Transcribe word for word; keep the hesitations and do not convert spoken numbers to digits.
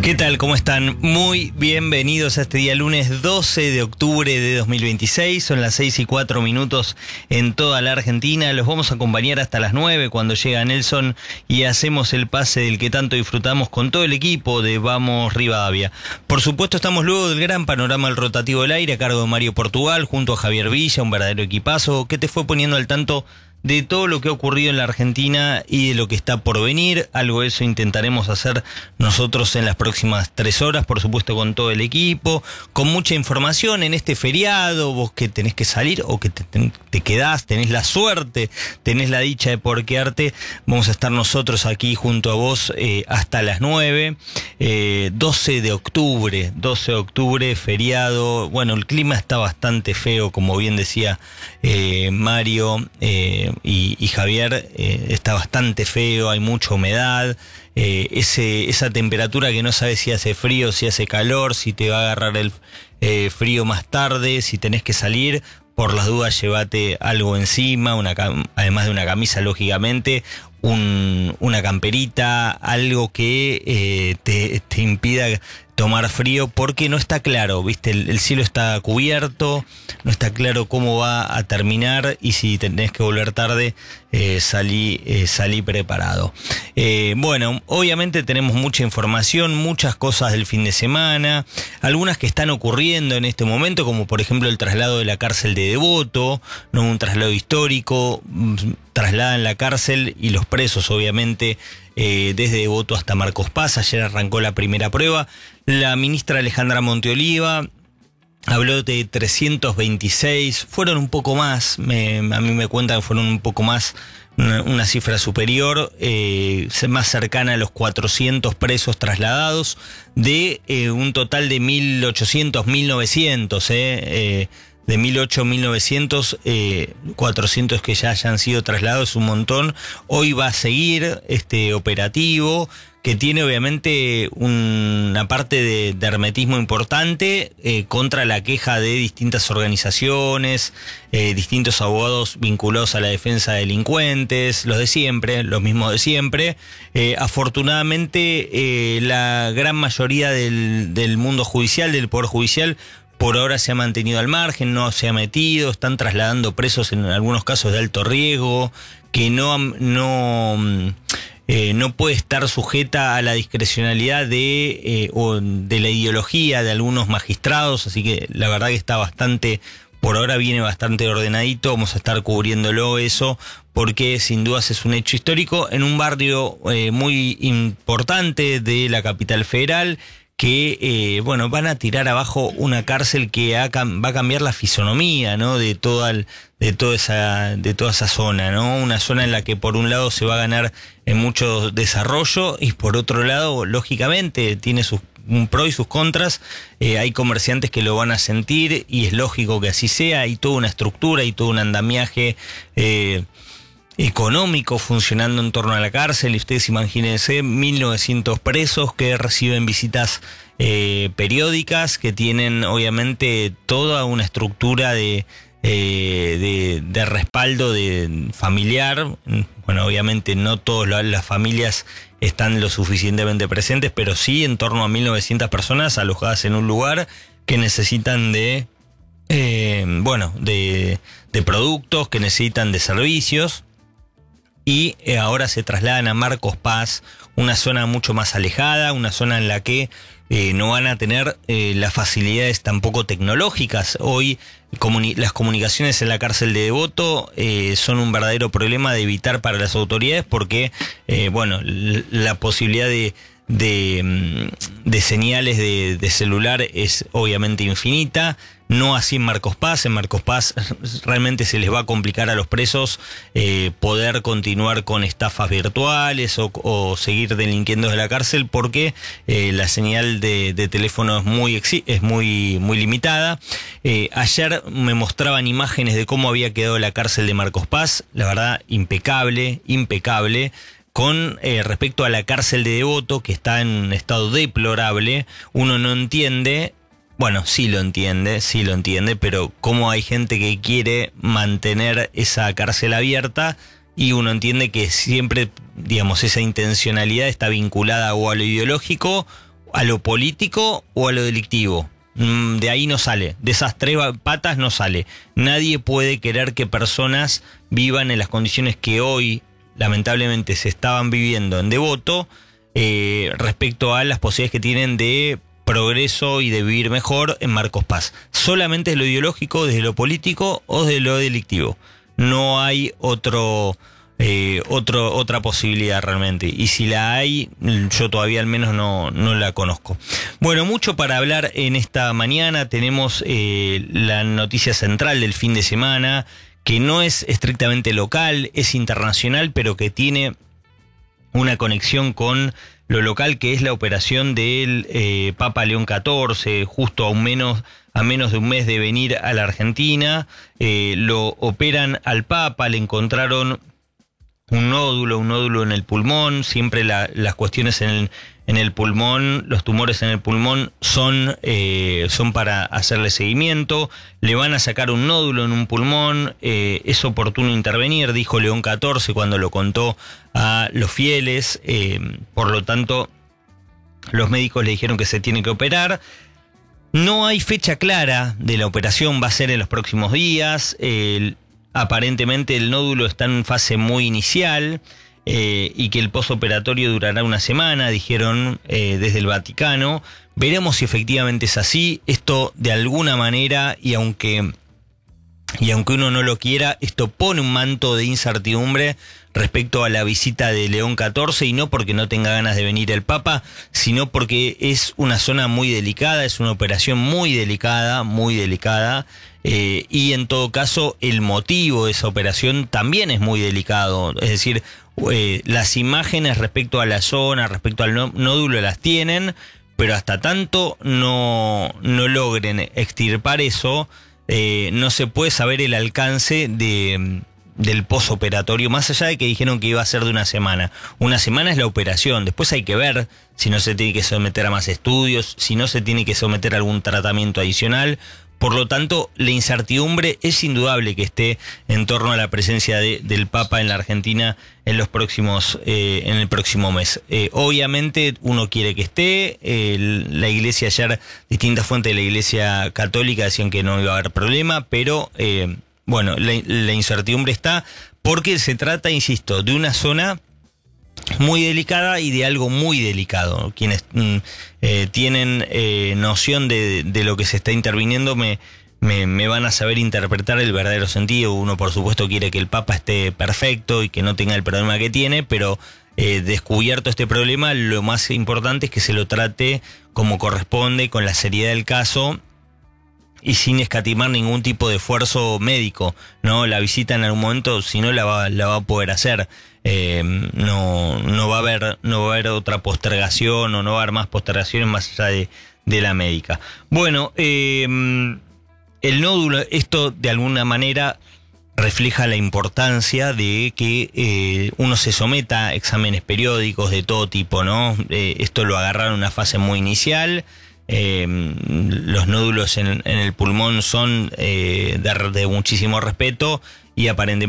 ¿Qué tal? ¿Cómo están? Muy bienvenidos a este día lunes doce de octubre de dos mil veintiséis. Son las seis y cuatro minutos en toda la Argentina. Los vamos a acompañar hasta las nueve cuando llega Nelson y hacemos el pase del que tanto disfrutamos con todo el equipo de Vamos Rivadavia. Por supuesto, estamos luego del gran panorama del rotativo del aire a cargo de Mario Portugal junto a Javier Villa, un verdadero equipazo que te fue poniendo al tanto de todo lo que ha ocurrido en la Argentina y de lo que está por venir. Algo de eso intentaremos hacer nosotros en las próximas tres horas, por supuesto con todo el equipo, con mucha información en este feriado. Vos que tenés que salir o que te, te, te quedás, tenés la suerte, tenés la dicha de poder quedarte, vamos a estar nosotros aquí junto a vos eh, hasta las nueve. eh, doce de octubre, doce de octubre, feriado. Bueno, el clima está bastante feo, como bien decía eh, Mario eh, Y, y Javier, eh, está bastante feo, hay mucha humedad, eh, ese, esa temperatura que no sabes si hace frío, si hace calor, si te va a agarrar el eh, frío más tarde, si tenés que salir. Por las dudas, llévate algo encima, una además de una camisa, lógicamente, un, una camperita, algo que eh, te, te impida tomar frío, porque no está claro, ¿viste? El, el cielo está cubierto, no está claro cómo va a terminar y si tenés que volver tarde, eh, salí, eh, salí preparado. Eh, bueno, obviamente tenemos mucha información, muchas cosas del fin de semana, algunas que están ocurriendo en este momento, como por ejemplo el traslado de la cárcel de Devoto, no un traslado histórico, trasladan la cárcel y los presos, obviamente, eh, desde Devoto hasta Marcos Paz. Ayer arrancó la primera prueba. La ministra Alejandra Monteoliva habló de trescientos veintiséis, fueron un poco más, me, a mí me cuentan que fueron un poco más, una, una cifra superior, eh, más cercana a los cuatrocientos presos trasladados, de eh, un total de mil ochocientos, mil novecientos, eh, eh, de mil ochocientos, mil novecientos, eh, cuatrocientos que ya hayan sido trasladados, un montón. Hoy va a seguir este operativo, que tiene obviamente una parte de, de hermetismo importante eh, contra la queja de distintas organizaciones, eh, distintos abogados vinculados a la defensa de delincuentes, los de siempre, los mismos de siempre. Eh, afortunadamente, eh, la gran mayoría del, del mundo judicial, del Poder Judicial, por ahora se ha mantenido al margen, no se ha metido, están trasladando presos en algunos casos de alto riesgo, que no... no Eh, no puede estar sujeta a la discrecionalidad de, eh, o de la ideología de algunos magistrados, así que la verdad que está bastante, por ahora viene bastante ordenadito. Vamos a estar cubriéndolo eso, porque sin dudas es un hecho histórico en un barrio eh, muy importante de la capital federal, que eh, bueno, van a tirar abajo una cárcel que ha, va a cambiar la fisonomía, ¿no? de toda el, de toda esa de toda esa zona, ¿no? Una zona en la que por un lado se va a ganar en mucho desarrollo y por otro lado, lógicamente, tiene sus un pro y sus contras. Eh, hay comerciantes que lo van a sentir y es lógico que así sea. Hay toda una estructura y todo un andamiaje eh, económico funcionando en torno a la cárcel. Y ustedes imagínense, mil novecientos presos que reciben visitas eh, periódicas, que tienen obviamente toda una estructura de, eh, de, de respaldo de familiar. Bueno, obviamente no todas las familias están lo suficientemente presentes, pero sí en torno a mil novecientas personas alojadas en un lugar que necesitan de, eh, bueno, de, de productos, que necesitan de servicios. Y ahora se trasladan a Marcos Paz, una zona mucho más alejada, una zona en la que eh, no van a tener eh, las facilidades tampoco tecnológicas. Hoy comuni- las comunicaciones en la cárcel de Devoto eh, son un verdadero problema de evitar para las autoridades, porque eh, bueno, l- la posibilidad de, de, de señales de, de celular es obviamente infinita. No así en Marcos Paz. En Marcos Paz realmente se les va a complicar a los presos eh, poder continuar con estafas virtuales o, o seguir delinquiendo desde la cárcel, porque eh, la señal de, de teléfono es muy es muy muy limitada. Eh, ayer me mostraban imágenes de cómo había quedado la cárcel de Marcos Paz. La verdad, impecable, impecable. Con eh, respecto a la cárcel de Devoto, que está en un estado deplorable, uno no entiende. Bueno, sí lo entiende, sí lo entiende, pero cómo hay gente que quiere mantener esa cárcel abierta, y uno entiende que siempre, digamos, esa intencionalidad está vinculada o a lo ideológico a lo político o a lo delictivo. De ahí no sale, de esas tres patas no sale. Nadie puede querer que personas vivan en las condiciones que hoy lamentablemente se estaban viviendo en Devoto, eh, respecto a las posibilidades que tienen de progreso y de vivir mejor en Marcos Paz. Solamente es lo ideológico, desde lo político o desde lo delictivo. No hay otro... Eh, otro, otra posibilidad realmente, y si la hay, yo todavía al menos no, no la conozco. Bueno, mucho para hablar en esta mañana. Tenemos eh, la noticia central del fin de semana, que no es estrictamente local, es internacional, pero que tiene una conexión con lo local, que es la operación del eh, Papa León catorce, justo a un menos a menos de un mes de venir a la Argentina. Eh, lo operan al Papa, le encontraron un nódulo, un nódulo en el pulmón. Siempre la, las cuestiones en el, en el pulmón, los tumores en el pulmón son, eh, son para hacerle seguimiento. Le van a sacar un nódulo en un pulmón, eh, es oportuno intervenir, dijo León catorce cuando lo contó a los fieles. Eh, por lo tanto, los médicos le dijeron que se tiene que operar. No hay fecha clara de la operación, va a ser en los próximos días. El Aparentemente el nódulo está en fase muy inicial, eh, y que el postoperatorio durará una semana, dijeron eh, desde el Vaticano. Veremos si efectivamente es así. Esto de alguna manera, y aunque, y aunque uno no lo quiera, esto pone un manto de incertidumbre respecto a la visita de León catorce, y no porque no tenga ganas de venir el Papa, sino porque es una zona muy delicada, es una operación muy delicada, muy delicada. Eh, y en todo caso el motivo de esa operación también es muy delicado, es decir, eh, las imágenes respecto a la zona, respecto al nódulo las tienen, pero hasta tanto no, no logren extirpar eso, eh, no se puede saber el alcance de... del posoperatorio, más allá de que dijeron que iba a ser de una semana. Una semana es la operación, después hay que ver si no se tiene que someter a más estudios, si no se tiene que someter a algún tratamiento adicional. Por lo tanto, la incertidumbre es indudable que esté en torno a la presencia de, del Papa en la Argentina en los próximos, eh, en el próximo mes. Eh, obviamente uno quiere que esté. Eh, la Iglesia ayer, distintas fuentes de la Iglesia Católica decían que no iba a haber problema, pero eh, bueno, la, la incertidumbre está porque se trata, insisto, de una zona muy delicada y de algo muy delicado. Quienes mm, eh, tienen eh, noción de, de lo que se está interviniendo me, me, me van a saber interpretar el verdadero sentido. Uno, por supuesto, quiere que el Papa esté perfecto y que no tenga el problema que tiene, pero eh, descubierto este problema, lo más importante es que se lo trate como corresponde, con la seriedad del caso y sin escatimar ningún tipo de esfuerzo médico, ¿no? La visita en algún momento, si no, la va, la va a poder hacer. Eh, no, no va a haber, no va a haber otra postergación, o no va a haber más postergaciones más allá de, de la médica. Bueno, eh, el nódulo, esto de alguna manera refleja la importancia de que eh, uno se someta a exámenes periódicos de todo tipo, ¿no? Eh, esto lo agarraron en una fase muy inicial. Eh, los nódulos en, en el pulmón son eh, de, de muchísimo respeto y aparentemente